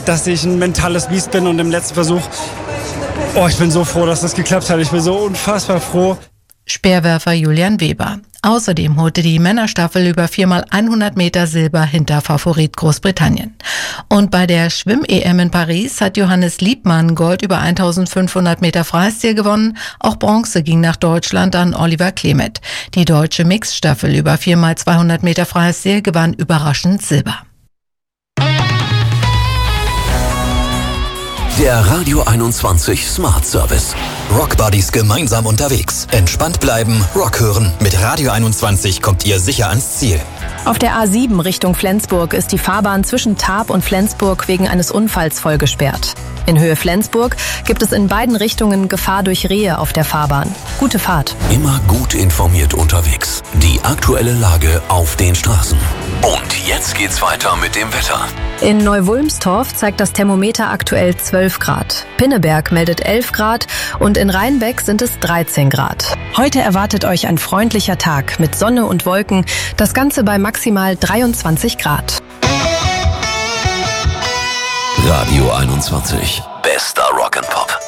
dass ich ein mentales Biest bin und im letzten Versuch, ich bin so froh, dass das geklappt hat. Ich bin so unfassbar froh. Speerwerfer Julian Weber. Außerdem holte die Männerstaffel über 4x100 Meter Silber hinter Favorit Großbritannien. Und bei der Schwimm-EM in Paris hat Johannes Liebmann Gold über 1500 Meter Freistil gewonnen. Auch Bronze ging nach Deutschland an Oliver Klemet. Die deutsche Mixstaffel über 4x200 Meter Freistil gewann überraschend Silber. Der Radio 21 Smart Service. Rock Buddies gemeinsam unterwegs. Entspannt bleiben, Rock hören. Mit Radio 21 kommt ihr sicher ans Ziel. Auf der A7 Richtung Flensburg ist die Fahrbahn zwischen Tarp und Flensburg wegen eines Unfalls voll gesperrt. In Höhe Flensburg gibt es in beiden Richtungen Gefahr durch Rehe auf der Fahrbahn. Gute Fahrt. Immer gut informiert unterwegs. Die aktuelle Lage auf den Straßen. Und jetzt geht's weiter mit dem Wetter. In Neuwulmstorf zeigt das Thermometer aktuell 12 Grad. Pinneberg meldet 11 Grad und in Rheinbeck sind es 13 Grad. Heute erwartet euch ein freundlicher Tag mit Sonne und Wolken. Das Ganze bei maximal 23 Grad. Radio 21. Bester Rock'n'Pop.